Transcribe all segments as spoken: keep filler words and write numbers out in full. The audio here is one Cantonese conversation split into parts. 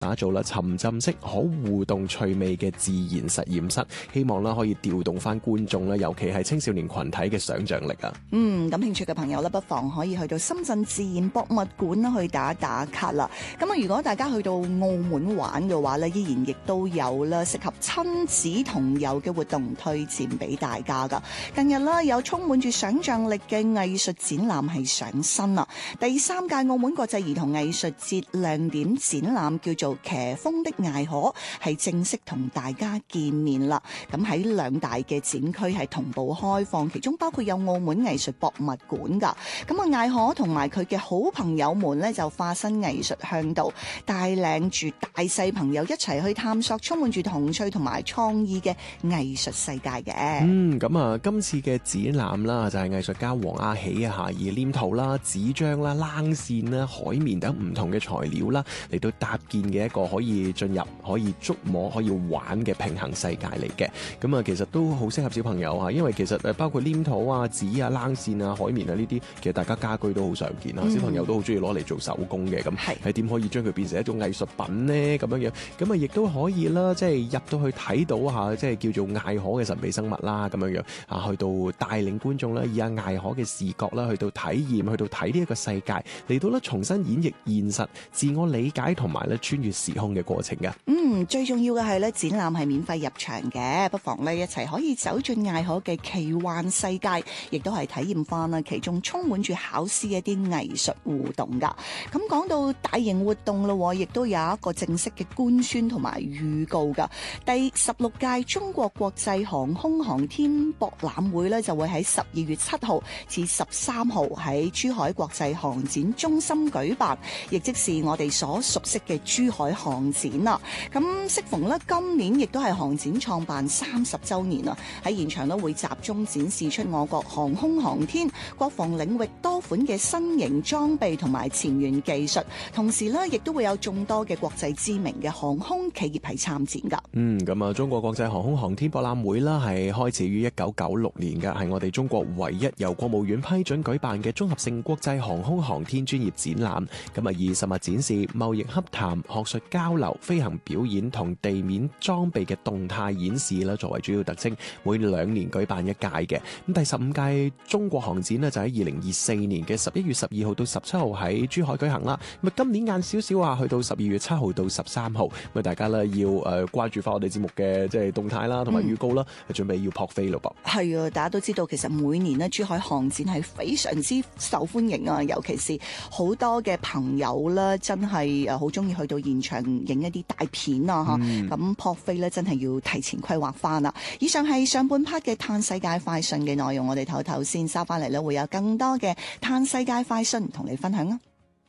打造啦沉浸式可互動趣味嘅自然實驗室，希望啦可以調動翻觀眾啦，尤其係青少年群體嘅想像力啊。 嗯，感興趣嘅朋友咧，不妨可以去到深圳自然博物館啦，去打打卡啦。咁啊，如果大家去到澳門玩嘅話咧，依然亦都有啦適合親子同遊嘅活動推薦俾大家噶。近日啦，有充滿住想像力嘅藝術展覽係上身啦。第三屆澳門國際兒童藝術節亮點展覽叫做騎風的艾可，係正式同大家見面啦。咁喺兩大嘅展區係同步開放，其中包括有澳門藝術博物館噶。咁啊，艾可同埋佢嘅好朋友們呢，就化身藝術向導，帶領住大細朋友一齊去探索充滿住童趣同埋創意嘅藝術世界嘅。 嗯，咁啊，今次嘅展覽啦，就係藝術家黃亞喜啊，以黏土啦、紙張啦、冷線啦、海綿等唔同嘅材料啦，嚟到搭建嘅一個可以進入、可以觸摸、可以玩嘅平衡世界嚟嘅。咁啊，其實都好適合小朋友啊，因為其實誒包括黏土啊、紙啊、冷線啊、海綿啊呢啲，其實大家家居都好常見啊，嗯、小朋友都好中意攞嚟做手工嘅。咁係點可以將佢變成一種藝術品呢？咁樣樣咁啊，亦都可以啦，即係入到去睇到下，即係叫做艾可嘅神秘生物啦，咁樣樣啊，去到帶領觀眾啦，以阿艾可嘅視覺啦，去到體驗，去到睇呢一個世界，嚟到咧重新演繹現實、自我理解同埋咧穿越時空嘅過程嘅。 嗯，最重要嘅係咧，展覽係免費入場嘅，不妨咧一齊可以走進艾可嘅奇幻世界，亦都係體驗翻啦其中充滿住巧思嘅一啲藝術互動噶。咁講到大型活動咯，亦都有一個正式嘅官宣同埋預告噶。第十六屆中國國際航空航天博覽會咧，就會喺十二月七號至十三號喺珠海國際航展中心舉辦，亦即是我哋所熟悉嘅珠海航展啦。咁適逢咧今年亦都係航展創辦三十週年啊，喺現場咧會集中展示出我國航空航天、國防領域多款嘅新型裝備同埋前沿技術，同時咧亦都會有眾多嘅國際知名嘅航空企業係參展噶。 嗯，咁啊，中國國際航空航天博覽會啦，係開始於一九九六年嘅，係我哋中國唯一由國務院批准舉辦嘅綜合性國際航空航天專業展覽。咁啊，以實物展示、貿易洽談、學術交流、飛行表演同地面裝備嘅動態演示啦，作為主要特徵，每兩年舉辦一屆嘅。咁第十五屆中國航展呢，就喺二零二四年嘅十一月十二號到十七號喺珠海舉行啦。咁啊，今年晏少少啊，去到十二月七號到十三號，咁啊，大家咧要誒關注翻我哋節目嘅即係動態啦，同埋預告啦，嗯、準備要撲飛咯噃。係啊，大家都知道其實每年呢，珠海航展係非常之受歡迎啊，尤其是好多嘅朋友啦，真係誒好中意去到現場影一啲大片啊嚇。咁撲飛咧真係要提前規劃翻啦。以上係上半 part 嘅嘆世界快訊嘅內容，我哋唞唞先，收翻嚟咧會有更多嘅嘆世界快訊同你分享啊！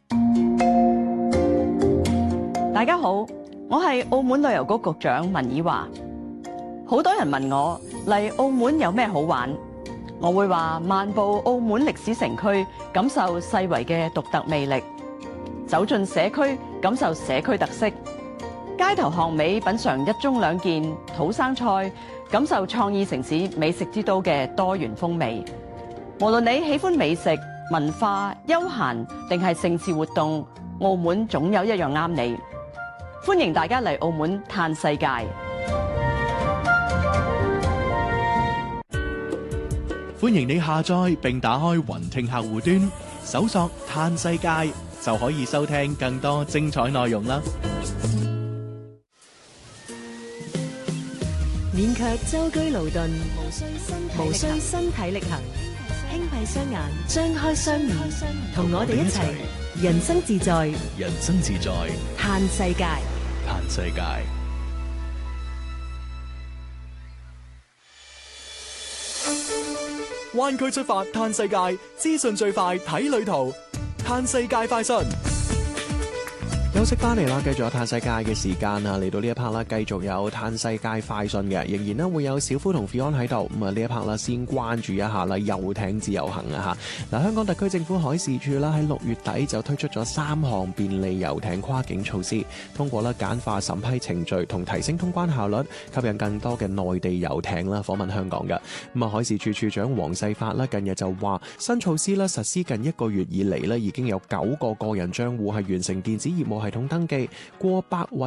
大家好，我係澳門旅遊局局長文以華。好多人問我嚟澳門有咩好玩，我會話漫步澳門歷史城區，感受世遺嘅獨特魅力；走進社區，感受社區特色；街頭巷尾品嚐一盅兩件土生菜，感受創意城市美食之都嘅多元風味。無論你喜歡美食、文化、休閒定係盛事活動，澳門總有一樣啱你。歡迎大家嚟澳門嘆世界。 歡迎你下載並打開雲聽客戶端，搜索嘆世界就可以收聽更多精彩內容啦。 勉強舟車勞頓，無需身體力行，輕閉雙眼，張開雙眼，同我哋一齊人生自在， 人生自在， 嘆世界， 嘆世界。灣區出發嘆世界，資訊最快睇旅途，嘆世界快訊。 休息翻嚟啦，繼續有嘆世界嘅時間啊！嚟到呢一 part 啦，繼續有嘆世界快訊嘅，仍然咧會有小夫同 Fion 喺度。咁啊，呢一 part 啦，先關注一下啦，遊艇自由行啊嚇！嗱，香港特區政府海事處啦喺六月底就推出咗三項便利遊艇跨境措施，通過啦簡化審批程序同提升通關效率，吸引更多嘅內地遊艇啦訪問香港嘅。咁啊，海事處處長黃世發啦近日就話，新措施啦實施近一個月以嚟咧，已經有九個個人帳戶係完成電子業務系統登記，過百位